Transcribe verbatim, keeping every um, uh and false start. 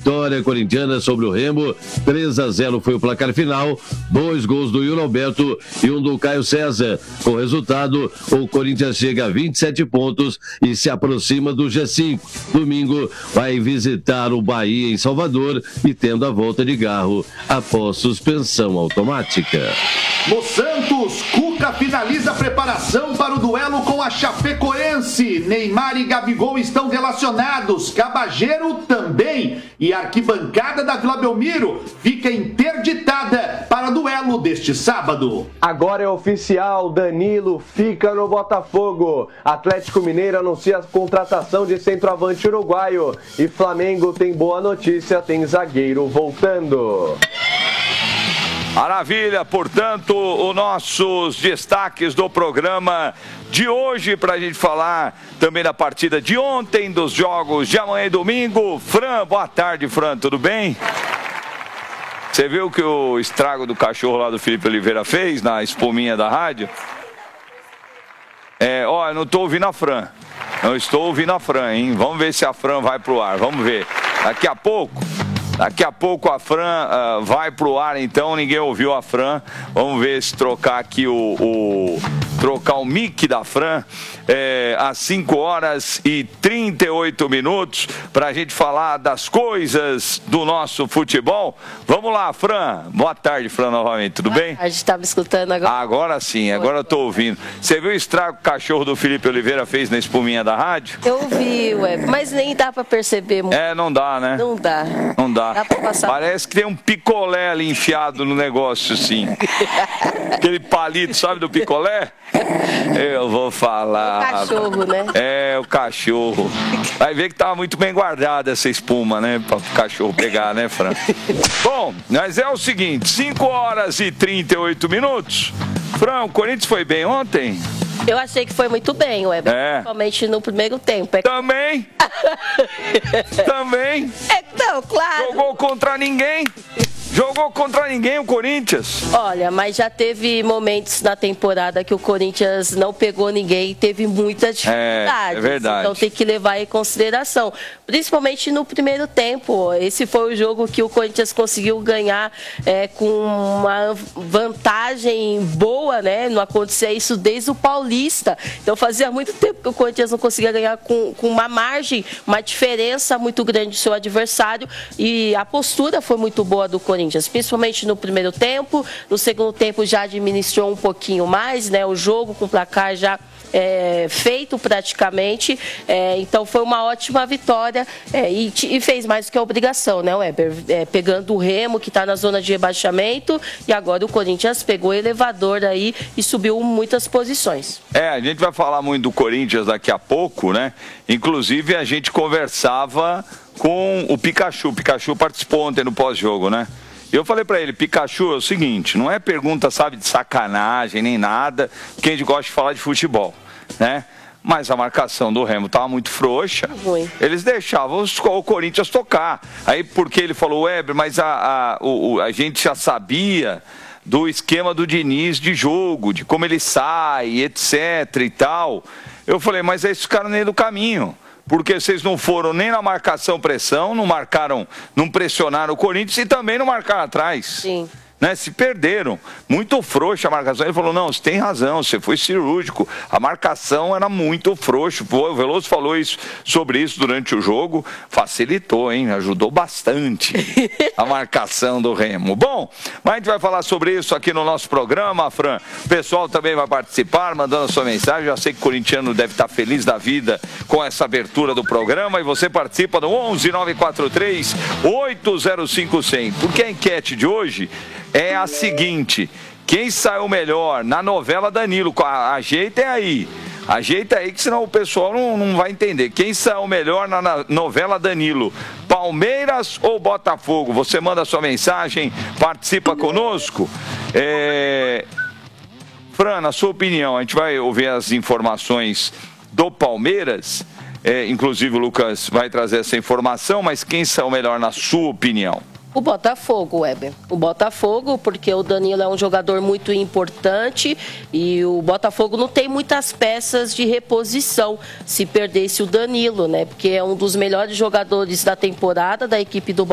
vitória corintiana sobre o Remo. três a zero foi o placar final. Dois gols do Yuri Alberto e um do Caio César. Com o resultado, o Corinthians chega a vinte e sete pontos e se aproxima do G cinco. Domingo vai visitar o Bahia em Salvador e tendo a volta de Garro após suspensão automática. No Santos, Cuca finaliza a preparação para o duelo com a Chapecoense. Neymar e Gabigol estão relacionados, Cabageiro também. E a arquibancada da Vila Belmiro fica interditada para o duelo deste sábado. Agora é oficial, Danilo fica no Botafogo. Atlético Mineiro anuncia a contratação de centroavante uruguaio. E Flamengo tem boa notícia, tem zagueiro voltando. Maravilha, portanto, os nossos destaques do programa de hoje para a gente falar também da partida de ontem, dos jogos de amanhã e domingo. Fran, boa tarde, Fran, tudo bem? Você viu que o estrago do cachorro lá do Felipe Oliveira fez na espuminha da rádio? É, ó, eu não estou ouvindo a Fran, não estou ouvindo a Fran, hein? Vamos ver se a Fran vai pro ar, vamos ver. Daqui a pouco... Daqui a pouco a Fran uh, vai pro ar, então ninguém ouviu a Fran. Vamos ver se trocar aqui o... o trocar o mic da Fran é, às cinco horas e trinta e oito minutos para a gente falar das coisas do nosso futebol. Vamos lá, Fran. Boa tarde, Fran, novamente. Tudo Boa bem? A gente estava escutando agora. Agora sim, agora eu tô ouvindo. Você viu o estrago que o cachorro do Felipe Oliveira fez na espuminha da rádio? Eu vi, ué, mas nem dá para perceber muito. É, não dá, né? Não dá. Não dá. Dá pra passar. Parece que tem um picolé ali enfiado no negócio, assim. Aquele palito, sabe, do picolé? Eu vou falar. O cachorro, né? É, o cachorro. Vai ver que tava muito bem guardada essa espuma, né? Para o cachorro pegar, né, Fran? Bom, mas é o seguinte, cinco horas e trinta e oito minutos. Fran, o Corinthians foi bem ontem? Eu achei que foi muito bem, ué, é. principalmente no primeiro tempo. É... Também? Também? É, não, claro. Jogou contra ninguém? Jogou contra ninguém o Corinthians? Olha, mas já teve momentos na temporada que o Corinthians não pegou ninguém e teve muitas dificuldades. É, é verdade. Então tem que levar em consideração. Principalmente no primeiro tempo. Esse foi o jogo que o Corinthians conseguiu ganhar é, com uma vantagem boa, né? Não acontecia isso desde o Paulista. Então fazia muito tempo que o Corinthians não conseguia ganhar com, com uma margem, uma diferença muito grande do seu adversário. E a postura foi muito boa do Corinthians. Principalmente no primeiro tempo, no segundo tempo já administrou um pouquinho mais, né? O jogo com o placar já é, feito praticamente, é, então foi uma ótima vitória é, e, e fez mais do que a obrigação, né, Weber? É, pegando o Remo, que está na zona de rebaixamento, e agora o Corinthians pegou o elevador aí e subiu muitas posições. É, a gente vai falar muito do Corinthians daqui a pouco, né? Inclusive a gente conversava com o Pikachu, o Pikachu participou ontem no pós-jogo, né? Eu falei pra ele, Pikachu, é o seguinte, não é pergunta, sabe, de sacanagem, nem nada, porque a gente gosta de falar de futebol, né? Mas a marcação do Remo estava muito frouxa. Ruim. Eles deixavam o Corinthians tocar. Aí, porque ele falou, Weber, mas a, a, o, a gente já sabia do esquema do Diniz de jogo, de como ele sai, etc e tal. Eu falei, mas esses caras nem do caminho. Porque vocês não foram nem na marcação pressão, não marcaram, não pressionaram o Corinthians e também não marcaram atrás. Sim. Né, se perderam, muito frouxa a marcação. Ele falou, não, você tem razão, você foi cirúrgico, a marcação era muito frouxa. O Veloso falou isso, sobre isso durante o jogo, facilitou, hein, ajudou bastante a marcação do Remo. Bom, mas a gente vai falar sobre isso aqui no nosso programa, Fran. O pessoal também vai participar, mandando a sua mensagem. Já sei que o corintiano deve estar feliz da vida com essa abertura do programa, e você participa no onze nove quatro três oito zero cinco zero zero. Porque a enquete de hoje é a seguinte: quem saiu melhor na novela Danilo? Ajeita aí, ajeita aí que senão o pessoal não, não vai entender. Quem saiu melhor na, na novela Danilo? Palmeiras ou Botafogo? Você manda a sua mensagem, participa conosco. É... Fran, na sua opinião, a gente vai ouvir as informações do Palmeiras, é, inclusive o Lucas vai trazer essa informação, mas quem saiu melhor na sua opinião? O Botafogo, Weber. O Botafogo, porque o Danilo é um jogador muito importante e o Botafogo não tem muitas peças de reposição se perdesse o Danilo, né? Porque é um dos melhores jogadores da temporada da equipe do